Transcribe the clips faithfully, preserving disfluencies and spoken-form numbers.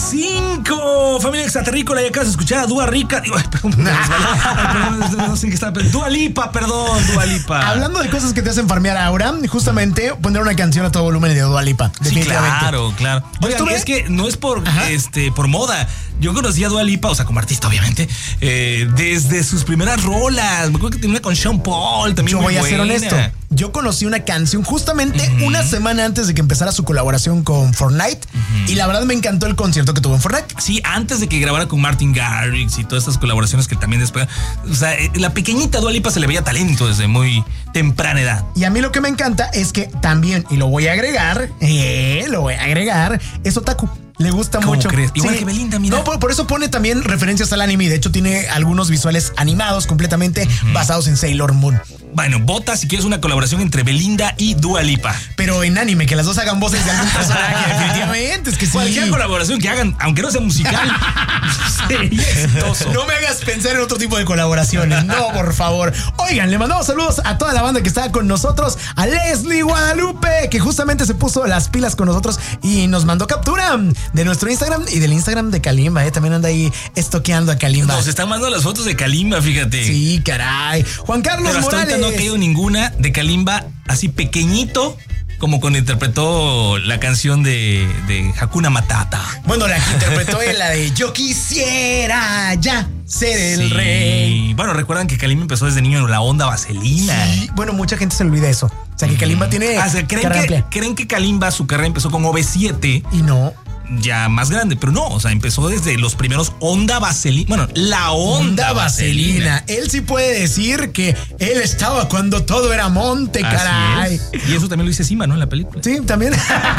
cinco. Familia extraterrícola, ya acabas de escuchar a Dua Rica. Digo, ay, perdón, perdón, no sé qué está. Dua Lipa, perdón, Dua Lipa. Hablando de cosas que te hacen farmear ahora, justamente poner una canción a todo volumen de Dua Lipa. Sí, claro, claro. Oigan, estuve... es que no es por este por moda. Yo conocí a Dua Lipa, o sea, como artista, obviamente, eh, desde sus primeras rolas. Me acuerdo que tenía una con Sean Paul, también. Yo muy voy buena. a ser honesto. Yo conocí una canción justamente uh-huh. una semana antes de que empezara su colaboración con Fortnite. Uh-huh. Y la verdad me encantó el concierto que tuvo en Fortnite. Sí, antes de que grabara con Martin Garrix y todas estas colaboraciones que también después. O sea, la pequeñita Dua Lipa se le veía talento desde muy temprana edad. Y a mí lo que me encanta es que también, y lo voy a agregar, eh, lo voy a agregar, es otaku. Le gusta ¿Cómo mucho. crees? Igual sí. que Belinda, mira. No, por, por eso pone también referencias al anime. De hecho, tiene algunos visuales animados completamente uh-huh. basados en Sailor Moon. Bueno, vota si quieres una colaboración entre Belinda y Dua Lipa. Pero en anime, que las dos hagan voces de algún personaje, definitivamente. Es que sí. Cualquier colaboración que hagan, aunque no sea musical, sería exitoso. No me hagas pensar en otro tipo de colaboraciones. No, por favor. Oigan, le mandamos saludos a toda la banda que está con nosotros. A Leslie Guadalupe, que justamente se puso las pilas con nosotros y nos mandó captura de nuestro Instagram y del Instagram de Kalimba, ¿eh? También anda ahí estoqueando a Kalimba. Nos están mandando las fotos de Kalimba, fíjate. Sí, caray. Juan Carlos Pero hasta Morales. No ha caído ninguna de Kalimba así pequeñito como cuando interpretó la canción de, de Hakuna Matata. Bueno, la que interpretó es la de Yo quisiera ya ser el sí. rey. Bueno, recuerdan que Kalimba empezó desde niño en la onda vaselina. Sí. Bueno, mucha gente se le olvida eso. O sea, que Kalimba tiene... Ah, o sea, ¿creen, que, ¿Creen que Kalimba su carrera empezó con O V siete? Y no... ya más grande, pero no, o sea, empezó desde los primeros Onda Vaselina. Bueno, la Onda, onda Vaselina. Vaselina. Él sí puede decir que él estaba cuando todo era monte, así caray. Es. Y eso también lo dice Sima, ¿no? En la película. Sí, también.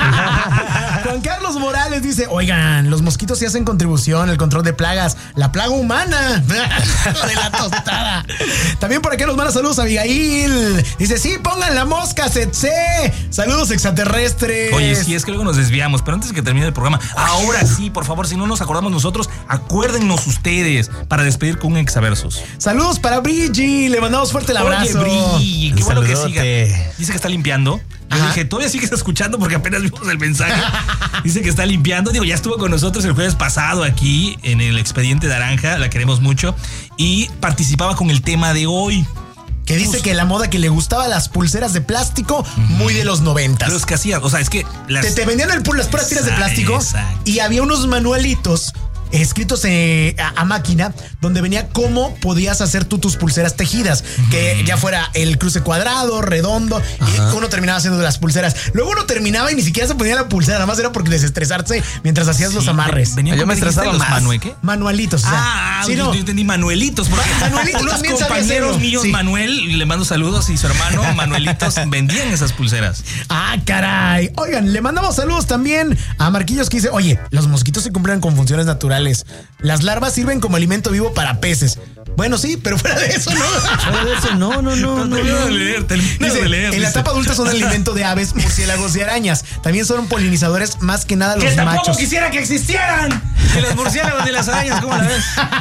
Juan Carlos Morales dice, oigan, los mosquitos sí hacen contribución al control de plagas. La plaga humana. De la tostada. También por acá nos manda saludos a Abigail. Dice, sí, pongan la mosca, Setse. Saludos extraterrestres. Oye, sí, es que luego nos desviamos, pero antes de que termine el programa, ahora sí, por favor, si no nos acordamos nosotros, acuérdennos ustedes para despedir con un Exaversus. Saludos para Brigi, le mandamos fuerte el abrazo. Oye, Brigi, qué bueno que saludote. siga. Dice que está limpiando. Yo dije, todavía sigues escuchando porque apenas vimos el mensaje. Dice que está limpiando. Digo, ya estuvo con nosotros el jueves pasado aquí en el Expediente Naranja, la queremos mucho. Y participaba con el tema de hoy. Que dice que la moda que le gustaba las pulseras de plástico, uh-huh. muy de los noventas. Pero es que hacía, o sea, es que las... Te, te vendían el, las puras tiras de plástico. Exacto. Y había unos manualitos escritos eh, a, a máquina donde venía cómo podías hacer tú tus pulseras tejidas, uh-huh. que ya fuera el cruce cuadrado, redondo, uh-huh. y uno terminaba haciendo las pulseras. Luego uno terminaba y ni siquiera se ponía la pulsera, nada más era porque desestresarse mientras hacías sí, los amarres. Venía yo me estresaba los Manue, ¿qué? Manualitos. O sea, ah, sí, yo, no. yo entendí Manuelitos, porque Manuelitos, unos compañeros míos, sí. Manuel, le mando saludos, y su hermano Manuelitos vendían esas pulseras. Ah, caray. Oigan, le mandamos saludos también a Marquillos que dice, oye, los mosquitos se cumplen con funciones naturales. Las larvas sirven como alimento vivo para peces. Bueno, sí, pero fuera de eso, ¿no? Fuera de eso, no, no, no. no, termino no. de leer, termino dice, de leer. En dice. la etapa adulta son alimento de aves, murciélagos y arañas. También son polinizadores más que nada los que machos. Tampoco quisiera que existieran de los murciélagos y las arañas, ¿cómo la ves?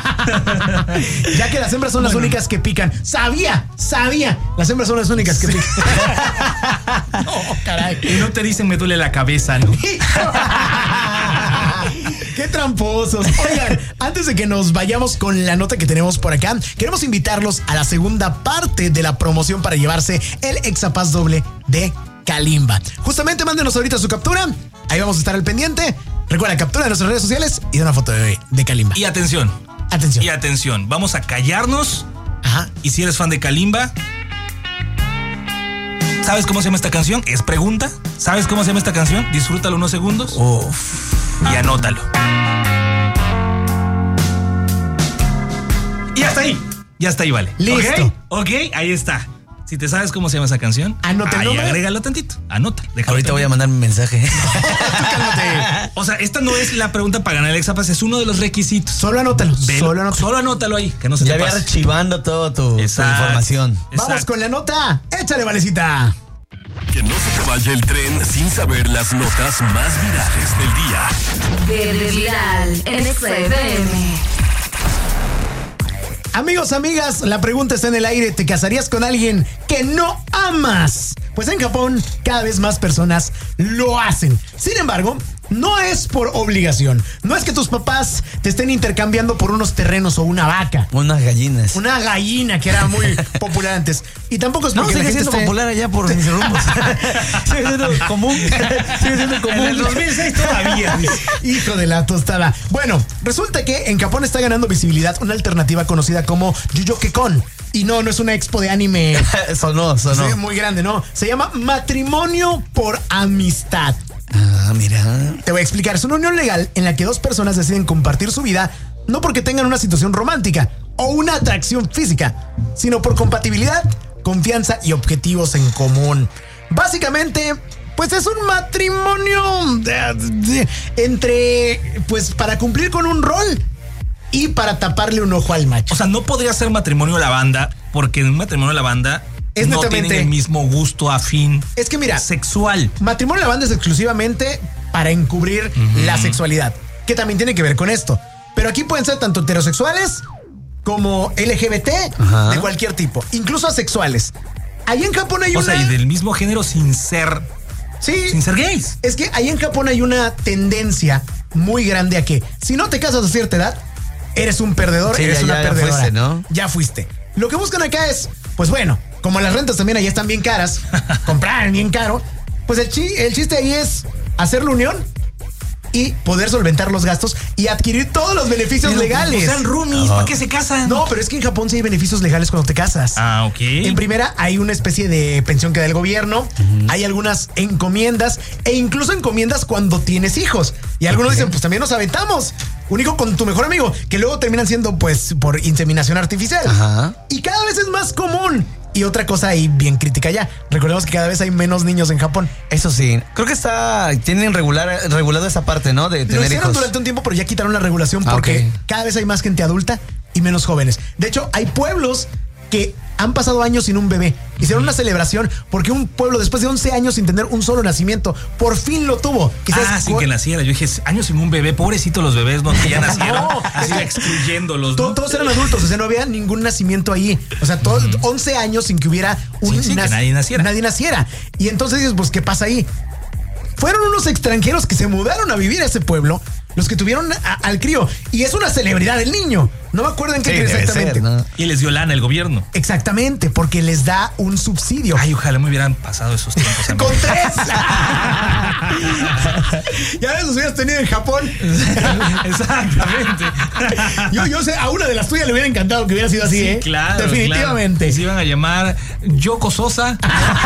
Ya que las hembras son las bueno. únicas que pican. Sabía, sabía. Las hembras son las únicas que pican. No, caray. Y no te dicen me duele la cabeza, ¿no? ¡Qué tramposos! Oigan, antes de que nos vayamos con la nota que tenemos por acá, queremos invitarlos a la segunda parte de la promoción para llevarse el Exapass doble de Kalimba. Justamente mándenos ahorita su captura. Ahí vamos a estar al pendiente. Recuerda, captura de nuestras redes sociales y de una foto de, de Kalimba. Y atención. Atención. Y atención. Vamos a callarnos. Ajá. Y si eres fan de Kalimba, ¿sabes cómo se llama esta canción? Es pregunta. ¿Sabes cómo se llama esta canción? Disfrútalo unos segundos. Uf. Y anótalo. Y hasta ahí. Ya está ahí, vale. Listo. Ok, okay, ahí está. Si te sabes cómo se llama esa canción, anótalo. Ahí agrégalo tantito. Anota. Ahorita tantito. Voy a mandar mi mensaje. O sea, esta no es la pregunta para ganar el Exapass, es uno de los requisitos. Solo anótalo. Velo, solo anótalo. Solo anótalo ahí, que no se ya te voy pase. archivando toda tu, tu información. Exacto. Vamos con la nota. Échale, Valecita. Que no se te vaya el tren sin saber las notas más virales del día. Verde Viral en Exa F M. Amigos, amigas, la pregunta está en el aire. ¿Te casarías con alguien que no amas? Pues en Japón cada vez más personas lo hacen. Sin embargo, no es por obligación. No es que tus papás te estén intercambiando por unos terrenos o una vaca. Unas gallinas. Una gallina que era muy popular antes. Y tampoco es No, porque sigue la gente siendo esté... popular allá por mis rumbos. Sigue siendo común. Sigue siendo común. En el dos mil seis todavía. Hijo de la tostada. Bueno, resulta que en Japón está ganando visibilidad una alternativa conocida como Yuyokekon. Y no, no es una expo de anime. sonó, sonó. Sí, muy grande, ¿no? Se llama matrimonio por amistad. Ah, mira. Te voy a explicar. Es una unión legal en la que dos personas deciden compartir su vida no porque tengan una situación romántica o una atracción física, sino por compatibilidad, confianza y objetivos en común. Básicamente, pues es un matrimonio de, de, entre, pues para cumplir con un rol y para taparle un ojo al macho. O sea, no podría ser matrimonio la banda, porque en un matrimonio la banda Es no netamente- tienen el mismo gusto afín Es que mira, sexual. matrimonio de la banda es exclusivamente para encubrir la sexualidad, que también tiene que ver con esto. Pero aquí pueden ser tanto heterosexuales como L G B T, Ajá. de cualquier tipo, incluso asexuales. Ahí en Japón hay O una... sea, y del mismo género sin ser, Sí, sin ser gays. es que ahí en Japón hay una tendencia muy grande a que si no te casas a cierta edad, eres un perdedor, Sí, eres ya- una ya- ya perdedora. fuiste, ¿no? Ya fuiste. Lo que buscan acá es, pues bueno, como las rentas también allá están bien caras, comprar bien caro, pues el, chi- el chiste ahí es hacer la unión y poder solventar los gastos y adquirir todos los beneficios Pero, legales. O sean roomies, ¿para qué se casan? No, pero es que en Japón sí hay beneficios legales cuando te casas. Ah, ok. En primera, hay una especie de pensión que da el gobierno, hay algunas encomiendas e incluso encomiendas cuando tienes hijos. Y algunos dicen, pues también nos aventamos. Un hijo con tu mejor amigo, que luego terminan siendo pues por inseminación artificial. Ajá. Y cada vez es más común. Y otra cosa ahí bien crítica ya. Recordemos que cada vez hay menos niños en Japón. Eso sí. Creo que está. Tienen regular, regulado esa parte, ¿no? De Lo tener hicieron hijos. durante un tiempo, pero ya quitaron la regulación Ah, porque ok. cada vez hay más gente adulta y menos jóvenes. De hecho, hay pueblos que han pasado años sin un bebé. Hicieron una celebración porque un pueblo, después de once años sin tener un solo nacimiento, por fin lo tuvo. Quizás Ah, sin cu- que naciera. Yo dije, años sin un bebé, pobrecito los bebés, no, que ya nacieron. No, Así es que- excluyéndolos, To- ¿no? Todos eran adultos, o sea, no había ningún nacimiento ahí. O sea, todos once años sin que hubiera un Sí, sí, que nac- nadie naciera. Nadie naciera. Y entonces dices, pues, ¿qué pasa ahí? Fueron unos extranjeros que se mudaron a vivir a ese pueblo, los que tuvieron a- al crío. Y es una celebridad el niño. No me acuerdo en qué Sí, crío debe exactamente. ser, ¿no? Y les dio lana el gobierno. Exactamente, porque les da un subsidio. Ay, ojalá me hubieran pasado esos tiempos a mí. ¡Con tres! Ya ves, los hubieras tenido en Japón. Exactamente. Yo, yo sé, a una de las tuyas le hubiera encantado que hubiera sido así, Sí, ¿eh? claro. Definitivamente. Claro. Se iban a llamar Yoko Sosa.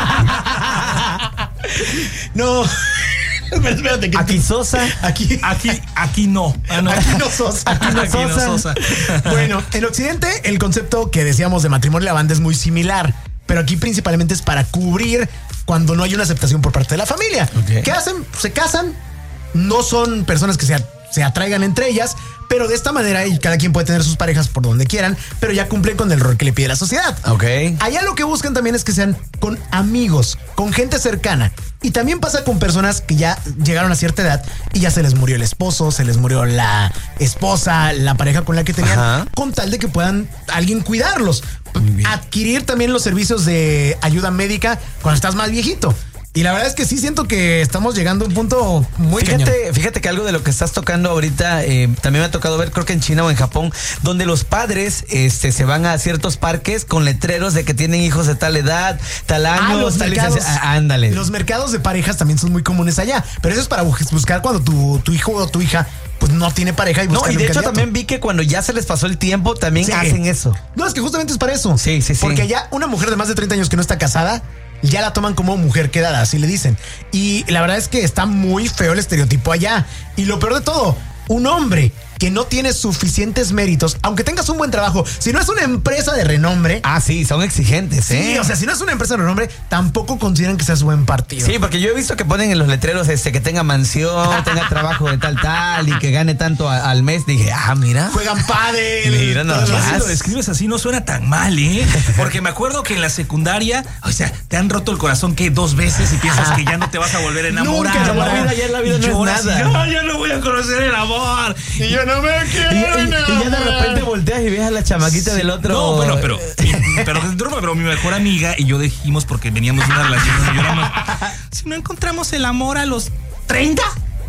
No. Pero espérate, que Aquí Sosa. Aquí. Aquí, aquí no. Ah, no. Aquí no Sosa. Aquí no Sosa. Bueno, en Occidente el concepto que decíamos de matrimonio de la banda es muy similar, pero aquí principalmente es para cubrir cuando no hay una aceptación por parte de la familia. Ok. ¿Qué hacen? Se casan, no son personas que se, a- se atraigan entre ellas, pero de esta manera y cada quien puede tener sus parejas por donde quieran, pero ya cumplen con el rol que le pide la sociedad. Ok. Allá lo que buscan también es que sean con amigos, con gente cercana. Y también pasa con personas que ya llegaron a cierta edad y ya se les murió el esposo, se les murió la esposa, la pareja con la que tenían, Ajá. con tal de que puedan alguien cuidarlos. Muy bien. Adquirir también los servicios de ayuda médica cuando estás más viejito. Y la verdad es que sí siento que estamos llegando a un punto muy cañón. Fíjate, fíjate que algo de lo que estás tocando ahorita eh, también me ha tocado ver, creo que en China o en Japón, donde los padres este, se van a ciertos parques con letreros de que tienen hijos de tal edad, tal año, Ah, los tal mercados, licencia- ah, ándale. Los mercados de parejas también son muy comunes allá, pero eso es para bus- buscar cuando tu, tu hijo o tu hija pues no tiene pareja y No, buscan y un de hecho candidato. también vi que cuando ya se les pasó el tiempo, también Sí. hacen eso. No, es que justamente es para eso. Sí, sí, sí. Porque ya una mujer de más de treinta años que no está casada, ya la toman como mujer quedada, así le dicen. Y la verdad es que está muy feo el estereotipo allá. Y lo peor de todo, un hombre que no tiene suficientes méritos, aunque tengas un buen trabajo, si no es una empresa de renombre, Ah, sí, son exigentes, ¿eh? sí, o sea, si no es una empresa de renombre, tampoco consideran que seas buen partido. Sí, porque yo he visto que ponen en los letreros este que tenga mansión, tenga trabajo de tal tal y que gane tanto a- al mes. Dije, ah, mira. Juegan pádel. Mira todo nomás. eso. Si lo describes así no suena tan mal, ¿eh? Porque me acuerdo que en la secundaria, o sea, te han roto el corazón que dos veces y piensas que ya no te vas a volver a enamorar. Nunca, ¿no? ya la vida- ya la vida Y no es lloras y, nada. "No, ya no voy a conocer el amor. Y yo no me quiero. Y, y- y ya de repente volteas y ves a la chamaquita del otro. No, bueno, pero, mi, pero, pero mi mejor amiga y yo dijimos porque veníamos de una relación donde lloramos. Si no encontramos el amor a los treinta,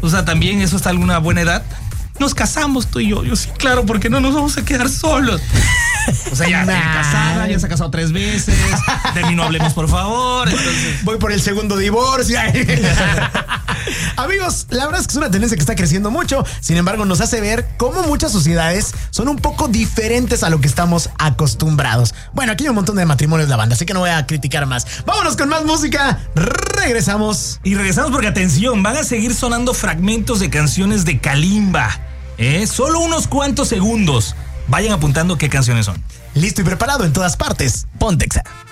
O sea, también eso está a alguna buena edad. Nos casamos tú y yo. Yo sí, claro, porque no nos vamos a quedar solos. O sea, ya nah. casada, ya se ha casado tres veces. De mí no hablemos, por favor. Entonces... Voy por el segundo divorcio. Amigos, la verdad es que es una tendencia que está creciendo mucho. Sin embargo, nos hace ver cómo muchas sociedades son un poco diferentes a lo que estamos acostumbrados. Bueno, aquí hay un montón de matrimonios de la banda, así que no voy a criticar más. Vámonos con más música. Regresamos. Y regresamos porque, atención, van a seguir sonando fragmentos de canciones de Kalimba. ¿Eh? Solo unos cuantos segundos. Vayan apuntando qué canciones son. Listo y preparado en todas partes. Pontexa.